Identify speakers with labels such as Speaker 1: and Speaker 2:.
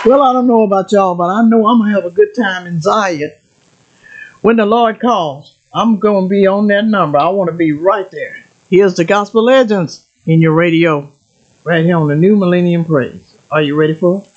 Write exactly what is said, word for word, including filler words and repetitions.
Speaker 1: Well, I don't know about y'all, but I know I'm going to have a good time in Zion. When the Lord calls, I'm going to be on that number. I want to be right there. Here's the Gospel Legends in your radio, right here on the New Millennium Praise. Are you ready for it?